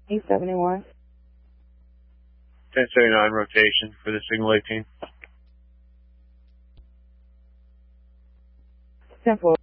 871. 1079 rotation for the signal 18. 10-4.